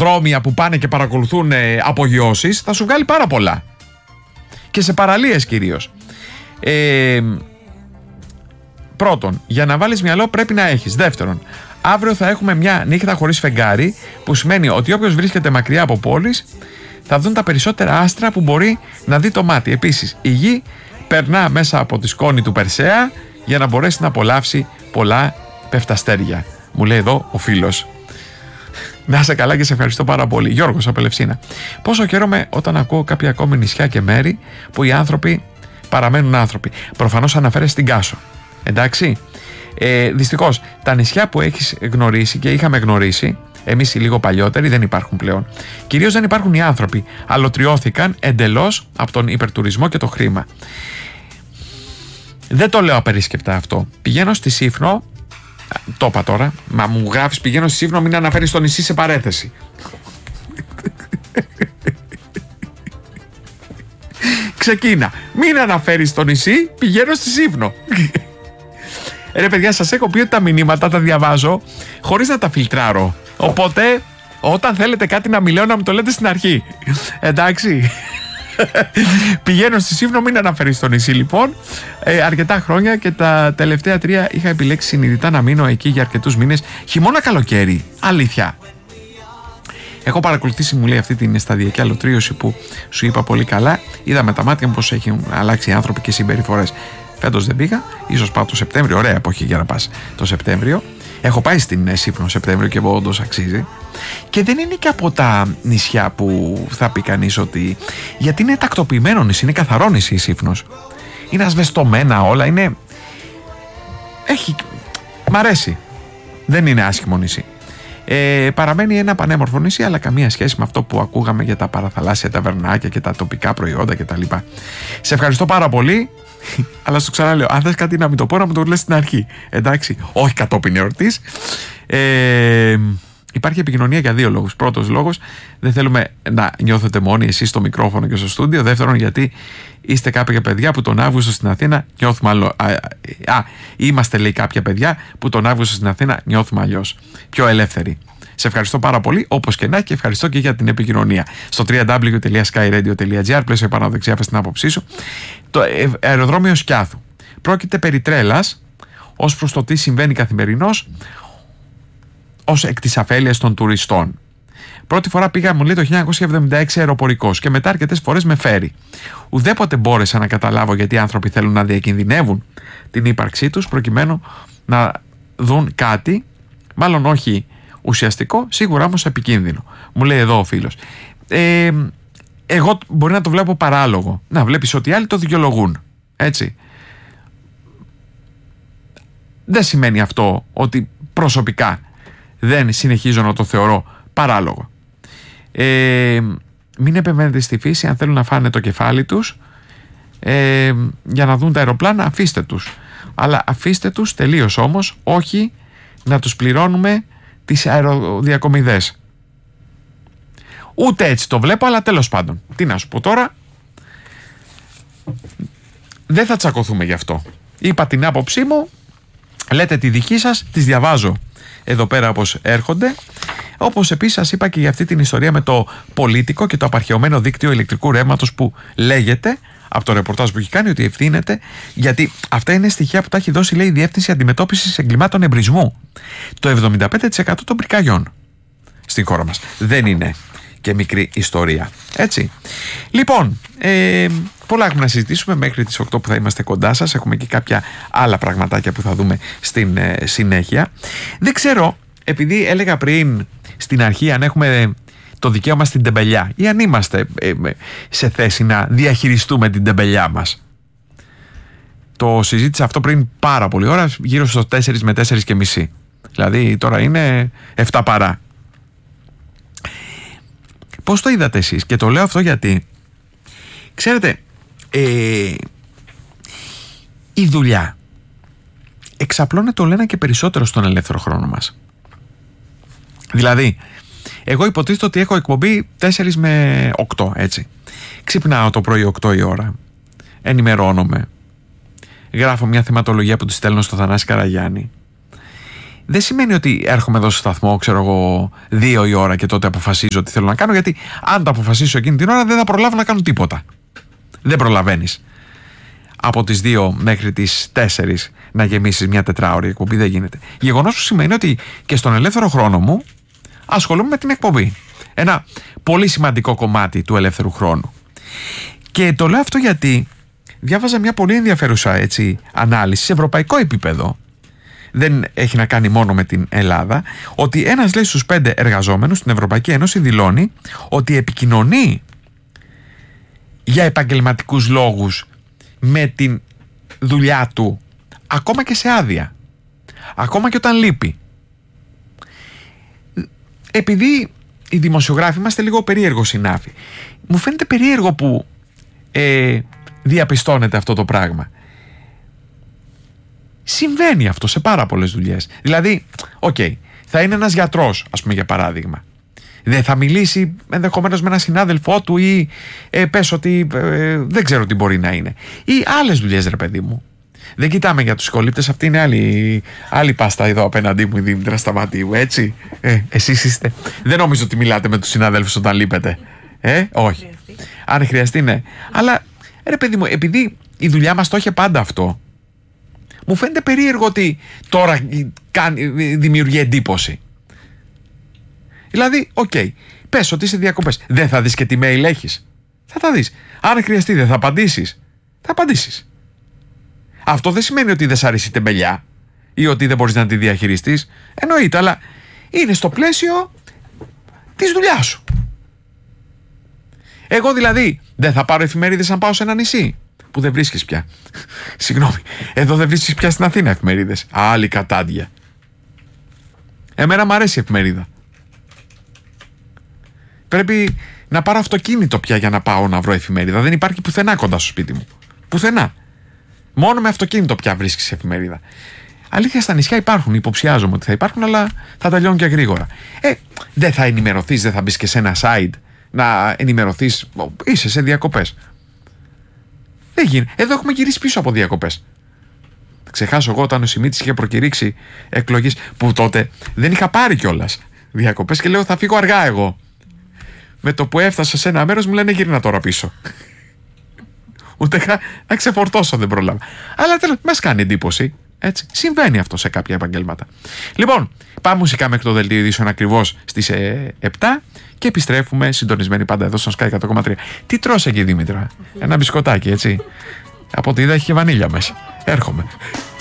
αεροδρόμια που πάνε και παρακολουθούν απογειώσεις, θα σου βγάλει πάρα πολλά. Και σε παραλίες κυρίως. Πρώτον, για να βάλεις μυαλό πρέπει να έχεις. Δεύτερον, αύριο θα έχουμε μια νύχτα χωρίς φεγγάρι, που σημαίνει ότι όποιος βρίσκεται μακριά από πόλεις θα δουν τα περισσότερα άστρα που μπορεί να δει το μάτι. Επίσης, η γη περνά μέσα από τη σκόνη του Περσέα για να μπορέσει να απολαύσει πολλά πεφταστέρια. Μου λέει εδώ ο φίλος. Να είσαι καλά και σε ευχαριστώ πάρα πολύ. Γιώργος από Ελευσίνα. Πόσο χαίρομαι όταν ακούω κάποια ακόμη νησιά και μέρη που οι άνθρωποι παραμένουν άνθρωποι. Προφανώς αναφέρεσαι στην Κάσο. Εντάξει. Δυστυχώς τα νησιά που έχεις γνωρίσει και είχαμε γνωρίσει εμείς οι λίγο παλιότεροι δεν υπάρχουν πλέον. Κυρίως δεν υπάρχουν οι άνθρωποι. Αλωτριώθηκαν εντελώς από τον υπερτουρισμό και το χρήμα. Δεν το λέω απερίσκεπτα αυτό. Πηγαίνω στη Σύφνο. Το είπα τώρα. Μα μου γράφεις πηγαίνω στη Σύφνο, μην αναφέρεις το νησί σε παρέθεση. Ξεκίνα. Μην αναφέρεις το νησί, πηγαίνω στη Σύφνο. Ρε παιδιά, σας έχω πει ότι τα μηνύματα τα διαβάζω χωρίς να τα φιλτράρω. Οπότε, όταν θέλετε κάτι να μιλάω, να μου το λέτε στην αρχή. Εντάξει. Πηγαίνω στη Σύφνο, μην αναφέρεις το νησί λοιπόν. Αρκετά χρόνια και τα τελευταία 3 είχα επιλέξει συνειδητά να μείνω εκεί για αρκετούς μήνες. Χειμώνα καλοκαίρι. Αλήθεια. Έχω παρακολουθήσει, μου λέει, αυτή την σταδιακή αλωτρίωση που σου είπα πολύ καλά. Είδα με τα μάτια μου πως έχουν αλλάξει οι άνθρωποι και οι συμπεριφορές. Φέτος δεν πήγα, ίσως πάω το Σεπτέμβριο. Ωραία εποχή για να πας το Σεπτέμβριο. Έχω πάει στην Σύφνο Σεπτέμβριο και όντως αξίζει. Και δεν είναι και από τα νησιά που θα πει κανείς ότι. Γιατί είναι τακτοποιημένο νησί, είναι καθαρό νησί η Σύφνος. Είναι ασβεστομένα όλα, είναι. Μ' αρέσει. Δεν είναι άσχημο νησί. Παραμένει ένα πανέμορφο νησί, αλλά καμία σχέση με αυτό που ακούγαμε για τα παραθαλάσσια ταβερνάκια και τα τοπικά προϊόντα κτλ. Σε ευχαριστώ πάρα πολύ. Αλλά στο ξαναλέω, αν θες κάτι να μην το πω, να μου το λες στην αρχή. Εντάξει, όχι κατόπιν εορτής. Υπάρχει επικοινωνία για 2 λόγους. Πρώτος λόγος, δεν θέλουμε να νιώθετε μόνοι εσείς στο μικρόφωνο και στο στούντιο. Δεύτερον, γιατί είστε κάποια παιδιά που τον Αύγουστο στην Αθήνα νιώθουμε άλλο. Είμαστε, λέει, κάποια παιδιά που τον Αύγουστο στην Αθήνα νιώθουμε αλλιώς. Πιο ελεύθεροι. Σε ευχαριστώ πάρα πολύ, όπως και να, και ευχαριστώ και για την επικοινωνία. Στο www.skyradio.gr, πλαίσιο επάνω δεξιά, πες την άποψή σου. Το αεροδρόμιο Σκιάθου. Πρόκειται περί τρέλας ως προς το τι συμβαίνει καθημερινώς ως εκ της αφέλειας των τουριστών. Πρώτη φορά πήγα, μου λέει, το 1976 αεροπορικός και μετά αρκετές φορές με φέρει. Ουδέποτε μπόρεσα να καταλάβω γιατί οι άνθρωποι θέλουν να διακινδυνεύουν την ύπαρξή τους προκειμένου να δουν κάτι, μάλλον όχι ουσιαστικό, σίγουρα όμως επικίνδυνο. Μου λέει εδώ ο φίλος. Εγώ μπορεί να το βλέπω παράλογο. Να βλέπεις ότι οι άλλοι το δικαιολογούν. Έτσι. Δεν σημαίνει αυτό ότι προσωπικά δεν συνεχίζω να το θεωρώ παράλογο. Μην επεμβαίνετε στη φύση. Αν θέλουν να φάνε το κεφάλι τους για να δουν τα αεροπλάνα, αφήστε τους. Αλλά αφήστε τους τελείως όμως, όχι να τους πληρώνουμε τις αεροδιακομιδές. Ούτε έτσι το βλέπω, αλλά τέλος πάντων. Τι να σου πω τώρα. Δεν θα τσακωθούμε γι' αυτό. Είπα την άποψή μου, λέτε τη δική σας, τις διαβάζω εδώ πέρα όπως έρχονται. Όπως επίσης σας είπα και για αυτή την ιστορία με το πολίτικο και το απαρχαιωμένο δίκτυο ηλεκτρικού ρεύματος που λέγεται από το ρεπορτάζ που έχει κάνει ότι ευθύνεται, γιατί αυτά είναι στοιχεία που τα έχει δώσει, λέει, η Διεύθυνση Αντιμετώπισης Εγκλημάτων Εμπρισμού. Το 75% των πυρκαγιών στην χώρα μας. Δεν είναι και μικρή ιστορία. Έτσι. Λοιπόν, πολλά έχουμε να συζητήσουμε μέχρι τις 8 που θα είμαστε κοντά σας. Έχουμε και κάποια άλλα πραγματάκια που θα δούμε στην συνέχεια. Δεν ξέρω, επειδή έλεγα πριν στην αρχή αν έχουμε το δικαίωμα στην τεμπελιά ή αν είμαστε σε θέση να διαχειριστούμε την τεμπελιά μας. Το συζήτησα αυτό πριν πάρα πολύ ώρα, γύρω στο 4 με 4 και μισή. Δηλαδή τώρα είναι 7 παρά. Πώς το είδατε εσείς? Και το λέω αυτό γιατί, ξέρετε, η δουλειά εξαπλώνεται όλο ένα και περισσότερο στον ελεύθερο χρόνο μας. Δηλαδή, εγώ υποτίθεται ότι έχω εκπομπή 4 με 8, έτσι. Ξυπνάω το πρωί 8 η ώρα, ενημερώνομαι, γράφω μια θεματολογία που τη στέλνω στο Θανάση Καραγιάννη, δεν σημαίνει ότι έρχομαι εδώ στο σταθμό, ξέρω εγώ, 2 η ώρα και τότε αποφασίζω τι θέλω να κάνω, γιατί αν το αποφασίσω εκείνη την ώρα δεν θα προλάβω να κάνω τίποτα. Δεν προλαβαίνεις από τις 2 μέχρι τις 4 να γεμίσεις μια 4ωρη εκπομπή, δεν γίνεται. Γεγονός που σημαίνει ότι και στον ελεύθερο χρόνο μου ασχολούμαι με την εκπομπή. Ένα πολύ σημαντικό κομμάτι του ελεύθερου χρόνου. Και το λέω αυτό γιατί διάβαζα μια πολύ ενδιαφέρουσα ανάλυση σε ευρωπαϊκό επίπεδο. Δεν έχει να κάνει μόνο με την Ελλάδα. Ότι ένας, λέει, στους 5 εργαζόμενους στην Ευρωπαϊκή Ένωση δηλώνει ότι επικοινωνεί για επαγγελματικούς λόγους με την δουλειά του, ακόμα και σε άδεια, ακόμα και όταν λείπει. Επειδή οι δημοσιογράφοι είμαστε λίγο περίεργο συνάφη, μου φαίνεται περίεργο που διαπιστώνεται αυτό το πράγμα. Συμβαίνει αυτό σε πάρα πολλές δουλειές. Δηλαδή, θα είναι ένας γιατρός, ας πούμε, για παράδειγμα. Δεν θα μιλήσει ενδεχομένως με έναν συνάδελφό του ή πες ότι δεν ξέρω τι μπορεί να είναι. Ή άλλες δουλειές, ρε παιδί μου. Δεν κοιτάμε για τους συκολήπτες, αυτή είναι άλλη πάστα εδώ απέναντί μου, η Δήμητρα Σταματίου, έτσι. Εσείς είστε. Δεν νομίζω ότι μιλάτε με τους συνάδελφους όταν λείπετε. Όχι. Αν χρειαστεί, ναι. Αλλά, ρε παιδί μου, επειδή η δουλειά μας το είχε πάντα αυτό, μου φαίνεται περίεργο ότι τώρα δημιουργεί εντύπωση. Δηλαδή, πες ότι είσαι διακοπές. Δεν θα δεις και τι mail έχεις? Θα τα δεις. Αν χρειαστεί, δεν θα απαντήσεις? Θα απαντήσεις. Αυτό δεν σημαίνει ότι δεν σ' αρέσει η τεμπελιά ή ότι δεν μπορείς να τη διαχειριστείς. Εννοείται, αλλά είναι στο πλαίσιο της δουλειάς σου. Εγώ δηλαδή δεν θα πάρω εφημερίδες αν πάω σε ένα νησί που δεν βρίσκεις πια. Συγγνώμη, εδώ δεν βρίσκεις πια στην Αθήνα εφημερίδες. Άλλη κατάντια. Εμένα μου αρέσει η εφημερίδα. Πρέπει να πάρω αυτοκίνητο πια για να πάω να βρω εφημερίδα. Δεν υπάρχει πουθενά κοντά στο σπίτι μου. Πουθενά. Μόνο με αυτοκίνητο πια βρίσκεις εφημερίδα. Αλήθεια, στα νησιά υπάρχουν, υποψιάζομαι ότι θα υπάρχουν, αλλά θα τελειώνουν και γρήγορα. Δεν θα ενημερωθείς, δεν θα μπεις και σε ένα site να ενημερωθείς? Είσαι σε διακοπές. Δεν γίνεται. Εδώ έχουμε γυρίσει πίσω από διακοπές. Ξεχάσω εγώ όταν ο Σιμίτης είχε προκηρύξει εκλογές, που τότε δεν είχα πάρει κιόλας διακοπές και λέω θα φύγω αργά εγώ. Με το που έφτασα σε ένα μέρος μου λένε γύρνα τώρα πίσω. Ούτε να ξεφορτώσω δεν πρόλαβα. Αλλά τέλος, μας κάνει εντύπωση. Έτσι. Συμβαίνει αυτό σε κάποια επαγγέλματα. Λοιπόν, πάμε μουσικά μέχρι το δελτίο ειδήσεων ακριβώς στις 7 και επιστρέφουμε συντονισμένοι πάντα εδώ στον Sky 100,3. Τι τρως εκεί, Δήμητρα? Ένα μπισκοτάκι, έτσι. Από ό,τι είδα έχει και βανίλια μέσα. Έρχομαι.